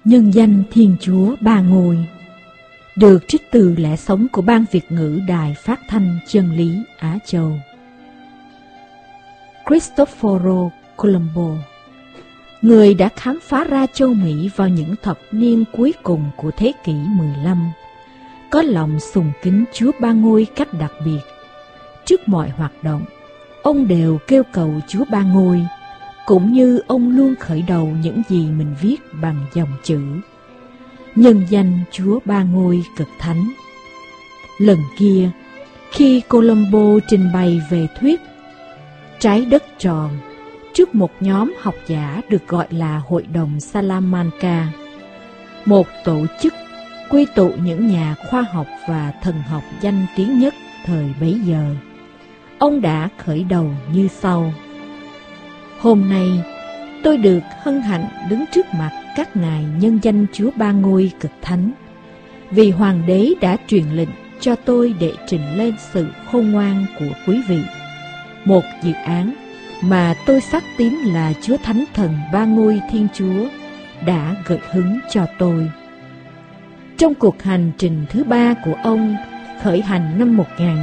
Nhân danh Thiên Chúa Ba Ngôi được trích từ lẽ sống của Ban Việt ngữ Đài Phát thanh Chân lý Á Châu. Cristoforo Colombo, người đã khám phá ra châu Mỹ vào những thập niên cuối cùng của thế kỷ 15, có lòng sùng kính Chúa Ba Ngôi cách đặc biệt. Trước mọi hoạt động, ông đều kêu cầu Chúa Ba Ngôi, cũng như ông luôn khởi đầu những gì mình viết bằng dòng chữ nhân danh Chúa Ba Ngôi Cực Thánh. Lần kia, khi Colombo trình bày về thuyết trái đất tròn trước một nhóm học giả được gọi là Hội đồng Salamanca, một tổ chức quy tụ những nhà khoa học và thần học danh tiếng nhất thời bấy giờ, ông đã khởi đầu như sau: Hôm nay, tôi được hân hạnh đứng trước mặt các ngài nhân danh Chúa Ba Ngôi Cực Thánh, vì Hoàng đế đã truyền lệnh cho tôi để trình lên sự khôn ngoan của quý vị một dự án mà tôi xác tín là Chúa Thánh Thần Ba Ngôi Thiên Chúa đã gợi hứng cho tôi. Trong cuộc hành trình thứ ba của ông, khởi hành năm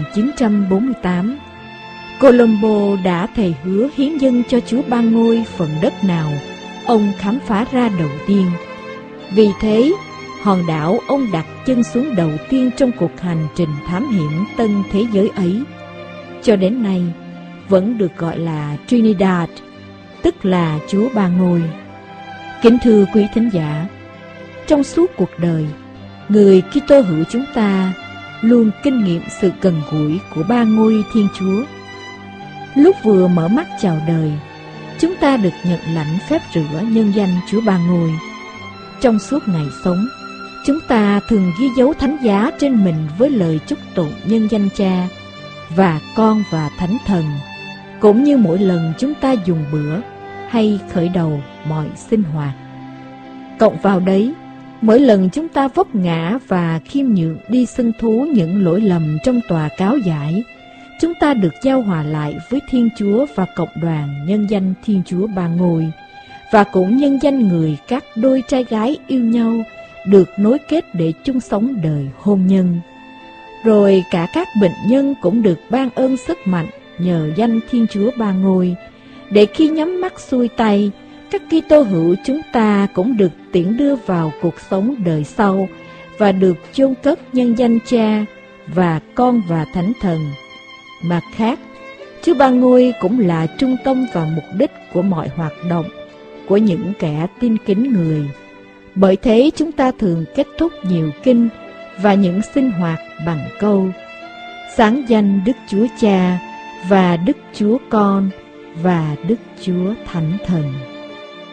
1948, Colombo đã thề hứa hiến dâng cho Chúa Ba Ngôi phần đất nào ông khám phá ra đầu tiên. Vì thế, hòn đảo ông đặt chân xuống đầu tiên trong cuộc hành trình thám hiểm tân thế giới ấy, cho đến nay vẫn được gọi là Trinidad, tức là Chúa Ba Ngôi. Kính thưa quý thính giả, trong suốt cuộc đời, người Kitô hữu chúng ta luôn kinh nghiệm sự gần gũi của Ba Ngôi Thiên Chúa. Lúc vừa mở mắt chào đời, chúng ta được nhận lãnh phép rửa nhân danh Chúa Ba Ngôi. Trong suốt ngày sống, chúng ta thường ghi dấu thánh giá trên mình với lời chúc tụng nhân danh Cha và Con và Thánh Thần, cũng như mỗi lần chúng ta dùng bữa hay khởi đầu mọi sinh hoạt. Cộng vào đấy, mỗi lần chúng ta vấp ngã và khiêm nhượng đi xưng thú những lỗi lầm trong tòa cáo giải, chúng ta được giao hòa lại với Thiên Chúa và cộng đoàn nhân danh Thiên Chúa Ba Ngôi, và cũng nhân danh người các đôi trai gái yêu nhau được nối kết để chung sống đời hôn nhân. Rồi cả các bệnh nhân cũng được ban ơn sức mạnh nhờ danh Thiên Chúa Ba Ngôi, để khi nhắm mắt xuôi tay, các Kitô hữu chúng ta cũng được tiễn đưa vào cuộc sống đời sau và được chôn cất nhân danh Cha và Con và Thánh Thần. Mặt khác, Chúa Ba Ngôi cũng là trung tâm và mục đích của mọi hoạt động của những kẻ tin kính Người. Bởi thế chúng ta thường kết thúc nhiều kinh và những sinh hoạt bằng câu sáng danh Đức Chúa Cha và Đức Chúa Con và Đức Chúa Thánh Thần.